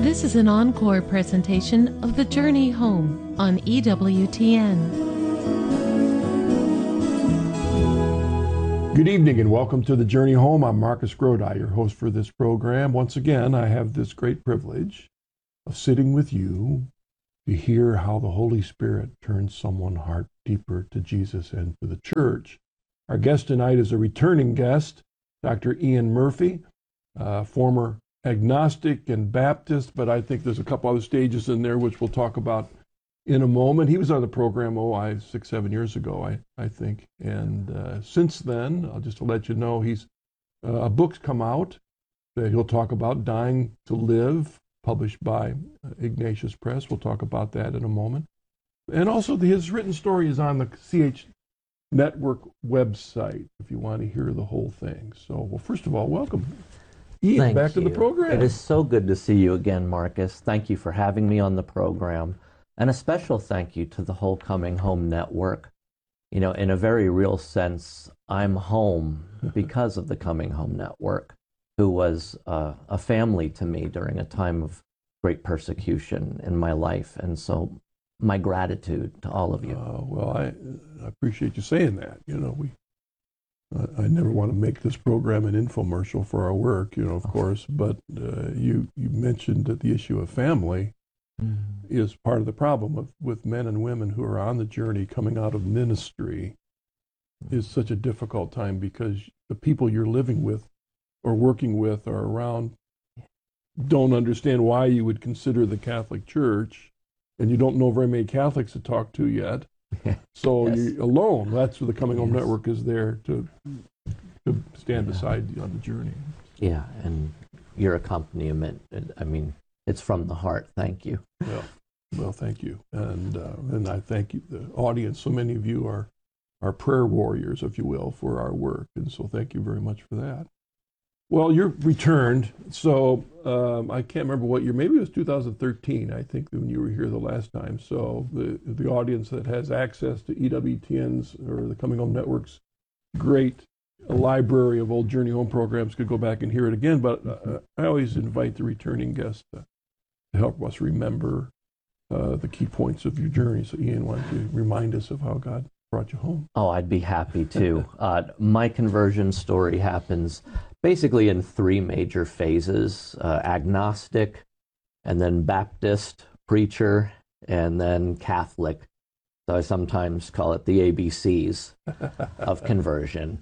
This is an encore presentation of The Journey Home on EWTN. Good evening and welcome to The Journey Home. I'm Marcus Grodi, your host for this program. Once again, I have this great privilege of sitting with you to hear how the Holy Spirit turns someone's heart deeper to Jesus and to the church. Our guest tonight is a returning guest, Dr. Ian Murphy, former agnostic and Baptist, but I think there's a couple other stages in there which we'll talk about in a moment. He was on the program, 6-7 years ago, I think. And since then, just to let you know, a book's come out that he'll talk about, Dying to Live, published by Ignatius Press. We'll talk about that in a moment. And also his written story is on the CH Network website, if you want to hear the whole thing. So, well, first of all, welcome, Ian, back to the program. It is so good to see you again, Marcus. Thank you for having me on the program. And a special thank you to the whole Coming Home Network. You know, in a very real sense, I'm home because of the Coming Home Network, who was a family to me during a time of great persecution in my life. And so my gratitude to all of you. Well, I appreciate you saying that. You know, I never want to make this program an infomercial for our work, of course, but you mentioned that the issue of family is part of the problem with men and women who are on the journey coming out of ministry. Is such a difficult time because the people you're living with or working with or around don't understand why you would consider the Catholic Church, and you don't know very many Catholics to talk to yet. So you're alone. That's where the Coming Home Network is there to stand beside you on the journey. Yeah, and your accompaniment, I mean, it's from the heart. Thank you. Well, thank you. And I thank you, the audience. So many of you are prayer warriors, if you will, for our work. And so thank you very much for that. Well, you're returned. So I can't remember what year. Maybe it was 2013, I think, when you were here the last time. So the audience that has access to EWTN's or the Coming Home Network's great library of old Journey Home programs could go back and hear it again. But I always invite the returning guests to help us remember the key points of your journey. So, Ian, why don't you remind us of how God brought you home? Oh, I'd be happy to. My conversion story happens basically in three major phases: agnostic, and then Baptist, preacher, and then Catholic. So I sometimes call it the ABCs of conversion.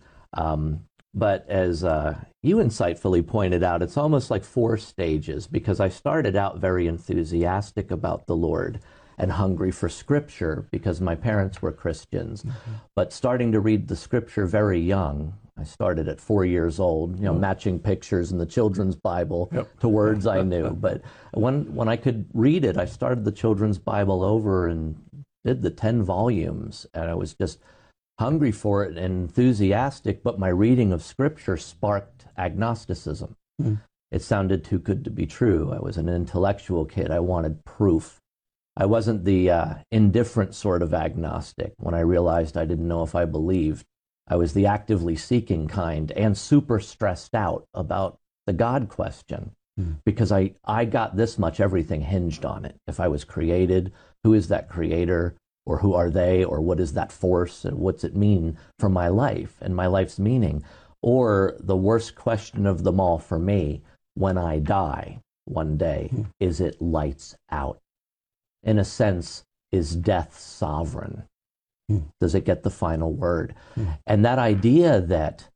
But as you insightfully pointed out, it's almost like 4 stages, because I started out very enthusiastic about the Lord and hungry for Scripture because my parents were Christians. But starting to read the Scripture very young, I started at 4 years old, matching pictures in the children's Bible to words I knew. But when I could read it, I started the children's Bible over and did the 10 volumes, and I was just hungry for it and enthusiastic, but my reading of Scripture sparked agnosticism. It sounded too good to be true. I was an intellectual kid. I wanted proof. I wasn't the indifferent sort of agnostic. When I realized I didn't know if I believed, I was the actively seeking kind and super stressed out about the God question, because I got this much, everything hinged on it. If I was created, who is that creator? Or who are they? Or what is that force? And what's it mean for my life and my life's meaning? Or the worst question of them all for me, when I die one day, is it lights out? In a sense, is death sovereign? Does it get the final word? And that idea that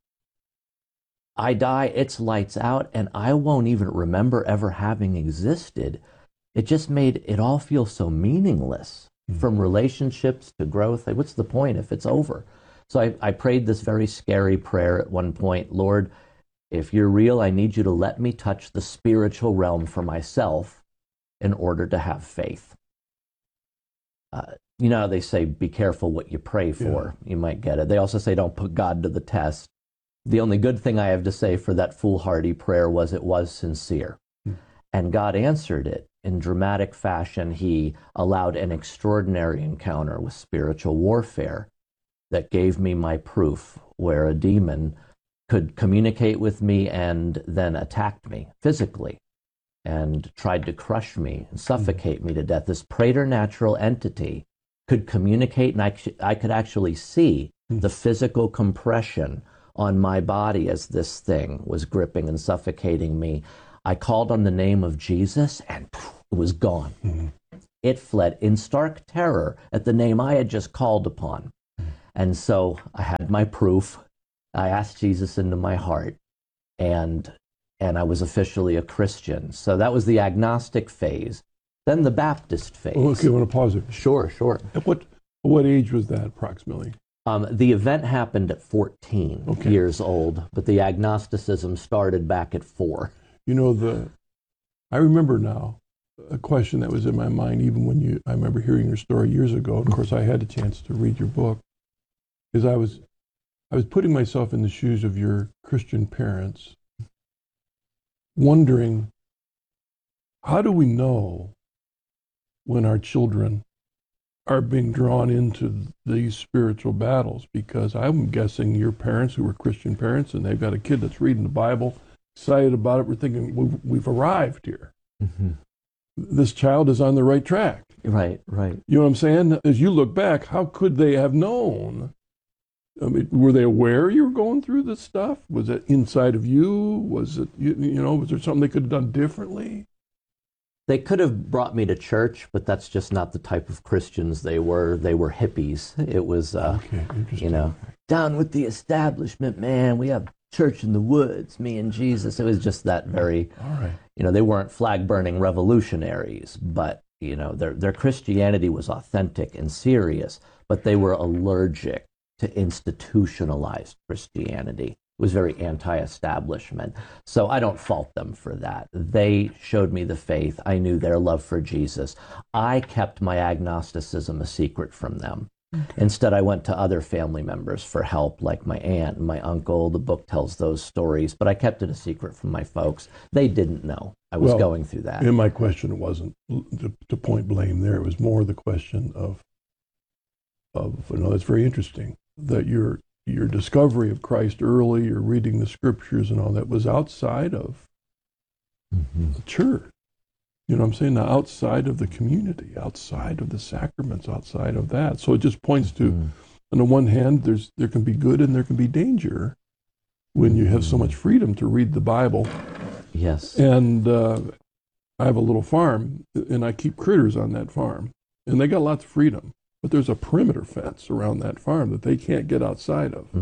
I die, it's lights out, and I won't even remember ever having existed, it just made it all feel so meaningless. From relationships to growth. What's the point if it's over? So I prayed this very scary prayer at one point: Lord, if you're real, I need you to let me touch the spiritual realm for myself in order to have faith. You know, they say, be careful what you pray for. You might get it. They also say, don't put God to the test. The only good thing I have to say for that foolhardy prayer was it was sincere. And God answered it in dramatic fashion. He allowed an extraordinary encounter with spiritual warfare that gave me my proof, where a demon could communicate with me and then attacked me physically. and tried to crush me and suffocate me to death. This preternatural entity could communicate, and I could actually see the physical compression on my body as this thing was gripping and suffocating me. I called on the name of Jesus, and it was gone. It fled in stark terror at the name I had just called upon. And so I had my proof. I asked Jesus into my heart, and I was officially a Christian. So that was the agnostic phase. Then the Baptist phase. Okay, I want to pause it. Sure. At what age was that approximately? The event happened at 14 years old, but the agnosticism started back at 4. You know, I remember now a question that was in my mind even when I remember hearing your story years ago. Of course, I had a chance to read your book, is I was putting myself in the shoes of your Christian parents, wondering, how do we know when our children are being drawn into these spiritual battles? Because I'm guessing your parents, who were Christian parents, and they've got a kid that's reading the Bible, excited about it, we're thinking, we've arrived here. This child is on the right track. Right. You know what I'm saying? As you look back, how could they have known? I mean, were they aware you were going through this stuff? Was it inside of you? Was it, was there something they could have done differently? They could have brought me to church, but that's just not the type of Christians they were. They were hippies. It was, down with the establishment, man. We have church in the woods, me and Jesus. It was just that very, all right. They weren't flag-burning revolutionaries, but, their Christianity was authentic and serious, but they were allergic to institutionalized Christianity. It was very anti-establishment. So I don't fault them for that. They showed me the faith. I knew their love for Jesus. I kept my agnosticism a secret from them. Instead, I went to other family members for help, like my aunt and my uncle. The book tells those stories, but I kept it a secret from my folks. They didn't know I was going through that. In my question, it wasn't to point blame there. It was more the question of that's very interesting, that your discovery of Christ early, your reading the scriptures and all that, was outside of the church. You know what I'm saying? Now, outside of the community, outside of the sacraments, outside of that. So it just points to, on the one hand, there can be good and there can be danger when you have so much freedom to read the Bible. Yes. And I have a little farm, and I keep critters on that farm, and they got lots of freedom. But there's a perimeter fence around that farm that they can't get outside of.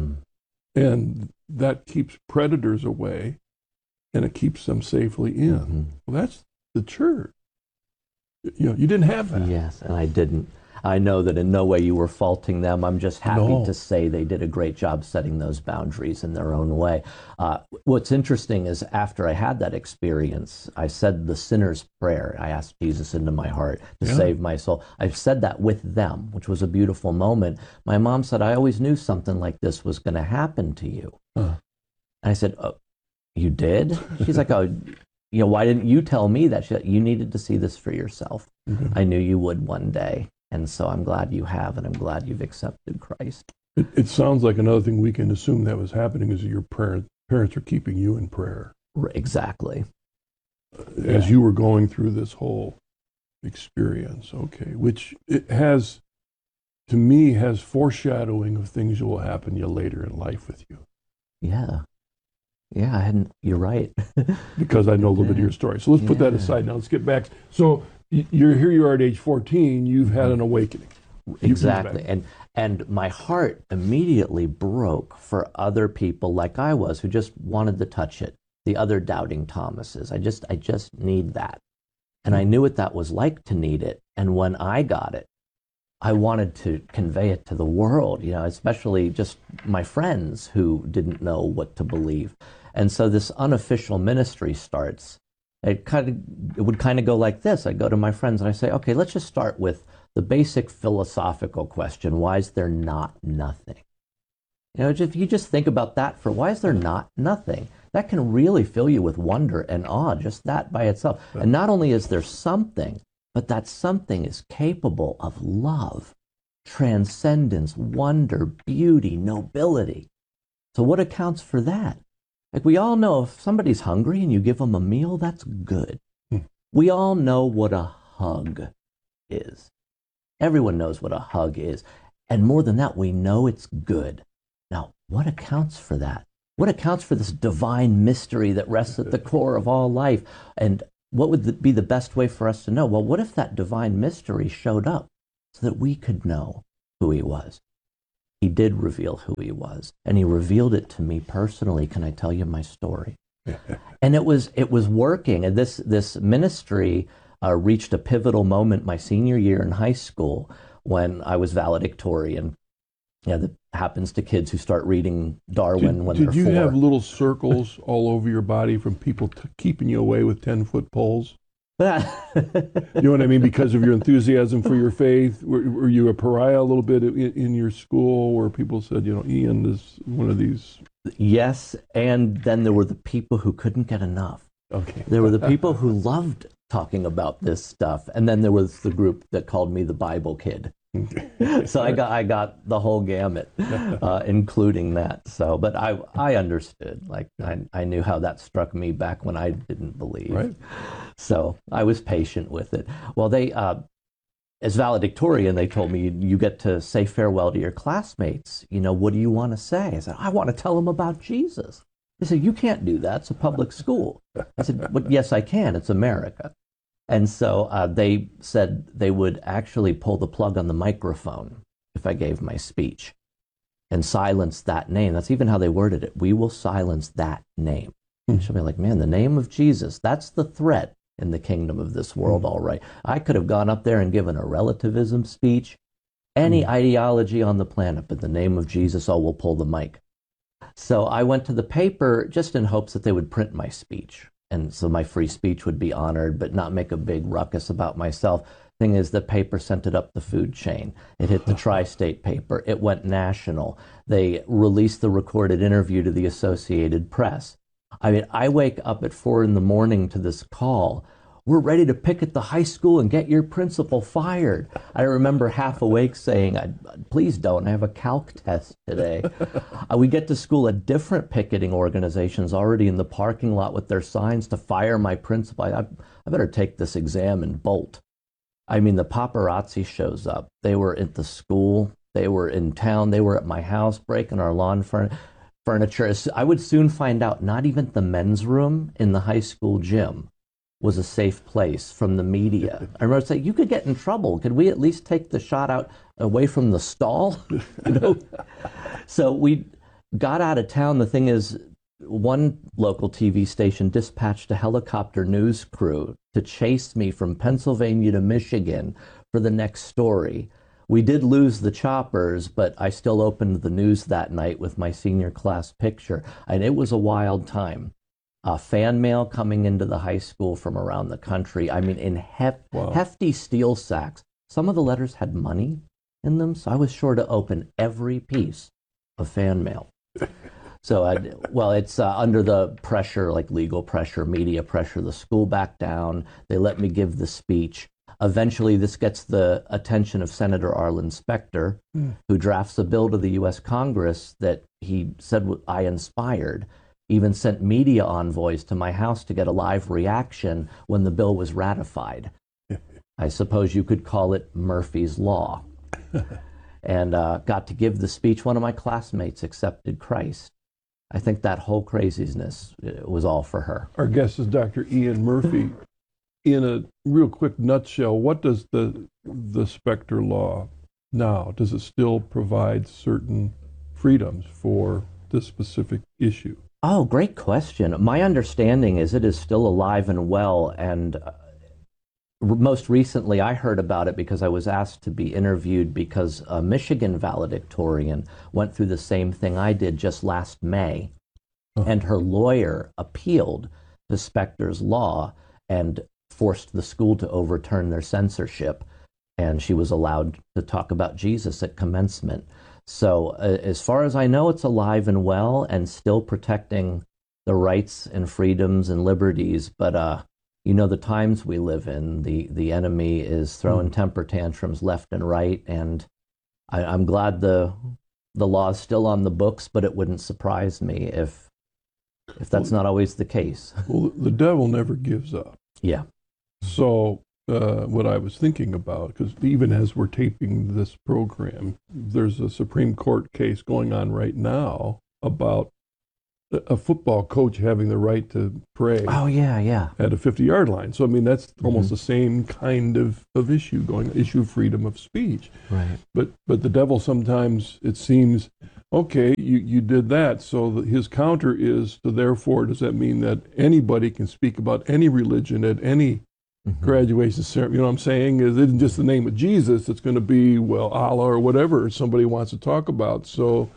And that keeps predators away, and it keeps them safely in. Well, that's the church. You didn't have that. Yes, and I didn't. I know that in no way you were faulting them. I'm just happy to say they did a great job setting those boundaries in their own way. What's interesting is after I had that experience, I said the sinner's prayer. I asked Jesus into my heart to save my soul. I said that with them, which was a beautiful moment. My mom said, I always knew something like this was going to happen to you. And I said, oh, you did? She's like, oh, why didn't you tell me that? She said, you needed to see this for yourself. I knew you would one day. And so I'm glad you have, and I'm glad you've accepted Christ. It sounds like another thing we can assume that was happening is that your parents are keeping you in prayer. Exactly. As you were going through this whole experience, which it has, to me, has foreshadowing of things that will happen to you later in life with you. Yeah, you're right. Because I know a little bit of your story. So let's put that aside now. Let's get back. So you are at age 14, you've had an awakening. Exactly. And my heart immediately broke for other people like I was, who just wanted to touch it. The other doubting Thomases. I just need that. And I knew what that was like to need it. And when I got it, I wanted to convey it to the world, especially just my friends who didn't know what to believe. And so this unofficial ministry starts. It would kind of go like this. I go to my friends and I say, okay, let's just start with the basic philosophical question. Why is there not nothing? If you just think about that why is there not nothing? That can really fill you with wonder and awe, just that by itself. And not only is there something, but that something is capable of love, transcendence, wonder, beauty, nobility. So what accounts for that? Like, we all know if somebody's hungry and you give them a meal, that's good. We all know what a hug is. Everyone knows what a hug is. And more than that, we know it's good. Now, what accounts for that? What accounts for this divine mystery that rests at the core of all life? And what would be the best way for us to know? Well, what if that divine mystery showed up so that we could know who he was? He did reveal who he was, and he revealed it to me personally. Can I tell you my story? And it was working. And this ministry reached a pivotal moment my senior year in high school when I was valedictorian. Yeah, that happens to kids who start reading Darwin when they're 4. Did you have little circles all over your body from people keeping you away with 10-foot poles? You know what I mean? Because of your enthusiasm for your faith, were you a pariah a little bit in your school, where people said, Ian is one of these? Yes, and then there were the people who couldn't get enough. Okay. There were the people who loved talking about this stuff, and then there was the group that called me the Bible kid. So I got the whole gamut, including that. So, but I understood. Like, I knew how that struck me back when I didn't believe. Right. So I was patient with it. Well, they, as valedictorian, they told me, you get to say farewell to your classmates. What do you want to say? I said, I want to tell them about Jesus. They said, you can't do that. It's a public school. I said, but yes, I can. It's America. And so they said they would actually pull the plug on the microphone if I gave my speech and silence that name. That's even how they worded it. We will silence that name. She'll be like, man, the name of Jesus, that's the threat in the kingdom of this world, all right. I could have gone up there and given a relativism speech, any ideology on the planet, but the name of Jesus, we'll pull the mic. So I went to the paper just in hopes that they would print my speech. And so my free speech would be honored, but not make a big ruckus about myself. Thing is, the paper sent it up the food chain. It hit the tri-state paper. It went national. They released the recorded interview to the Associated Press. I mean, I wake up at 4 a.m. to this call. We're ready to picket the high school and get your principal fired. I remember half awake saying, please don't, I have a calc test today. We get to school, a different picketing organization's already in the parking lot with their signs to fire my principal. I better take this exam and bolt. I mean, the paparazzi shows up. They were at the school, they were in town, they were at my house breaking our lawn furniture. I would soon find out not even the men's room in the high school gym was a safe place from the media. I remember saying, you could get in trouble. Could we at least take the shot out away from the stall? So we got out of town. The thing is, one local TV station dispatched a helicopter news crew to chase me from Pennsylvania to Michigan for the next story. We did lose the choppers, but I still opened the news that night with my senior class picture, and it was a wild time. Fan mail coming into the high school from around the country. I mean, in hefty steel sacks. Some of the letters had money in them, so I was sure to open every piece of fan mail. So, it's under the pressure, like legal pressure, media pressure. The school backed down. They let me give the speech. Eventually, this gets the attention of Senator Arlen Specter, who drafts a bill to the U.S. Congress that he said I inspired. Even sent media envoys to my house to get a live reaction when the bill was ratified. I suppose you could call it Murphy's Law. And got to give the speech. One of my classmates accepted Christ. I think that whole craziness was all for her. Our guest is Dr. Ian Murphy. In a real quick nutshell, what does the Specter Law now, does it still provide certain freedoms for this specific issue? Oh, great question. My understanding is it is still alive and well, and most recently I heard about it because I was asked to be interviewed because a Michigan valedictorian went through the same thing I did just last May, and her lawyer appealed to Specter's law and forced the school to overturn their censorship, and she was allowed to talk about Jesus at commencement. So as far as I know, it's alive and well and still protecting the rights and freedoms and liberties. But, the times we live in, the enemy is throwing temper tantrums left and right. And I'm glad the law is still on the books, but it wouldn't surprise me if if that's not always the case. Well, the devil never gives up. Yeah. So what I was thinking about, because even as we're taping this program, there's a Supreme Court case going on right now about a football coach having the right to pray Oh, yeah. at a 50-yard line. So, I mean, that's almost the same kind of issue issue of freedom of speech. Right. But the devil sometimes, it seems, okay, you did that. So his counter is, so therefore, does that mean that anybody can speak about any religion at any graduation ceremony? You know what I'm saying? It isn't just the name of Jesus. It's going to be, well, Allah or whatever somebody wants to talk about. So,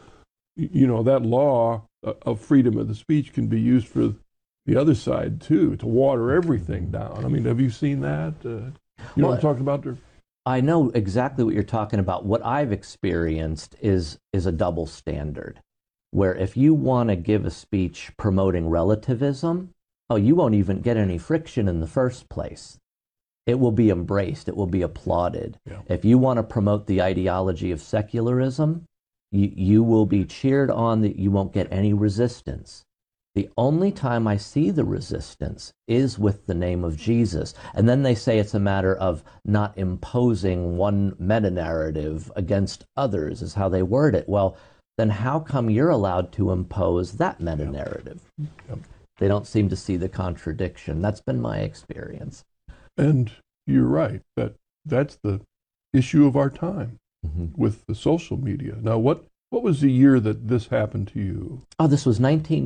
that law of freedom of the speech can be used for the other side too, to water everything down. I mean, have you seen that? You know what I'm talking about? I know exactly what you're talking about. What I've experienced is a double standard, where if you want to give a speech promoting relativism, you won't even get any friction in the first place. It will be embraced. It will be applauded. Yeah. If you want to promote the ideology of secularism, you will be cheered on, that you won't get any resistance. The only time I see the resistance is with the name of Jesus. And then they say it's a matter of not imposing one meta-narrative against others, is how they word it. Well, then how come you're allowed to impose that meta-narrative? Yep. They don't seem to see the contradiction. That's been my experience. And you're right. That's the issue of our time with the social media. Now, what was the year that this happened to you? Oh, this was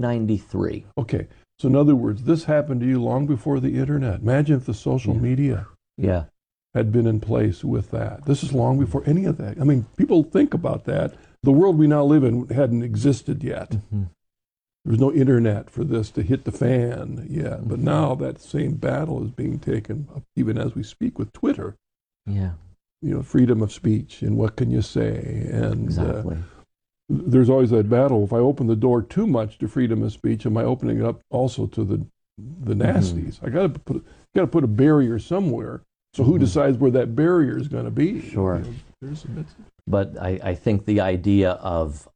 1993. Okay. So in other words, this happened to you long before the internet. Imagine if the social media had been in place with that. This is long before any of that. I mean, people think about that. The world we now live in hadn't existed yet. There was no internet for this to hit the fan yet. But now that same battle is being taken up even as we speak with Twitter. Yeah. Freedom of speech and what can you say? And Exactly. There's always that battle. If I open the door too much to freedom of speech, am I opening it up also to the nasties? I got to put a barrier somewhere. So who decides where that barrier is going to be? Sure. There's a bit. But I think the idea of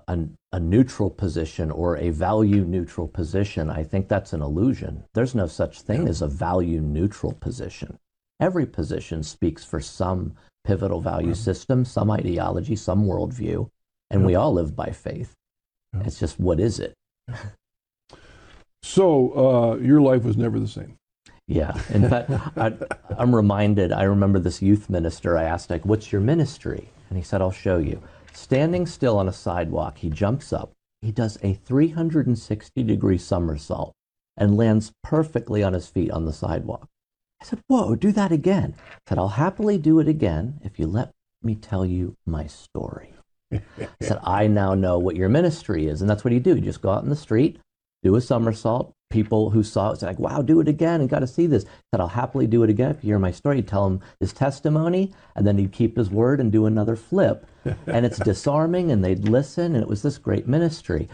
a neutral position or a value-neutral position, I think that's an illusion. There's no such thing as a value-neutral position. Every position speaks for some pivotal value system, some ideology, some worldview, and we all live by faith. It's just, what is it? So your life was never the same. Yeah. In fact, I'm reminded, I remember this youth minister, I asked, what's your ministry? And he said, I'll show you. Standing still on a sidewalk, he jumps up, he does a 360-degree somersault and lands perfectly on his feet on the sidewalk. I said, whoa, do that again. I said, I'll happily do it again if you let me tell you my story. I said, I now know what your ministry is. And that's what you do. You just go out in the street, do a somersault. People who saw it said, wow, do it again and got to see this. I said, I'll happily do it again if you hear my story. You tell him his testimony, and then he'd keep his word and do another flip. And it's disarming, and they'd listen, and it was this great ministry.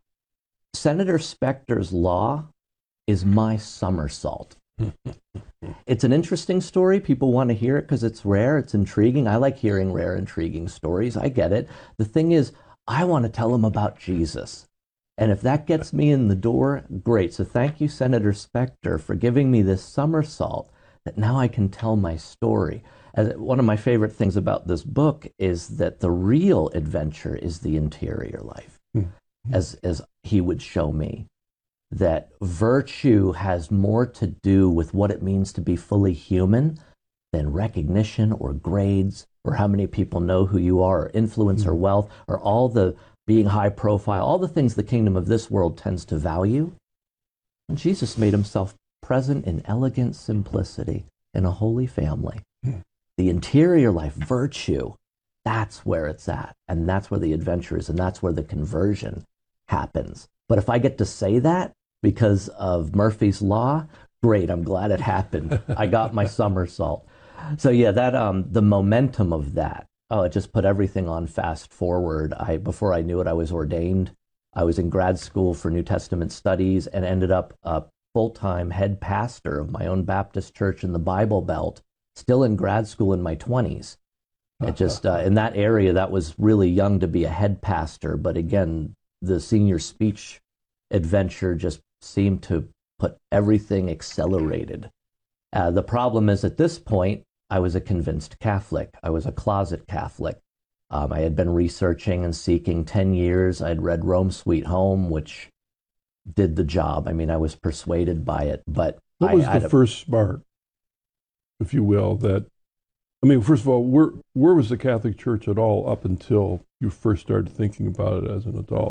Senator Specter's law is my somersault. It's an interesting story. People want to hear it because it's rare, it's intriguing. I like hearing rare, intriguing stories. I get it. The thing is, I want to tell them about Jesus. And if that gets me in the door, great. So thank you, Senator Specter, for giving me this somersault that now I can tell my story. One of my favorite things about this book is that the real adventure is the interior life, as he would show me. That virtue has more to do with what it means to be fully human than recognition or grades or how many people know who you are or influence or wealth or all the being high profile, all the things the kingdom of this world tends to value. And Jesus made himself present in elegant simplicity in a holy family. The interior life, virtue, that's where it's at. And that's where the adventure is. And that's where the conversion happens. But if I get to say that because of Murphy's Law, great, I'm glad it happened. I got my somersault. So yeah, that the momentum of that, it just put everything on fast forward. Before I knew it, I was ordained. I was in grad school for New Testament studies and ended up a full-time head pastor of my own Baptist church in the Bible Belt, still in grad school in my 20s. It just, in that area, that was really young to be a head pastor. But again, the senior speech adventure just seemed to put everything accelerated. The problem is at this point, I was a convinced Catholic. I was a closet Catholic. I had been researching and seeking 10 years. I'd read Rome Sweet Home, which did the job. I mean, I was persuaded by it, but what was the first spark, if you will, that, I mean, first of all, where was the Catholic Church at all up until you first started thinking about it as an adult?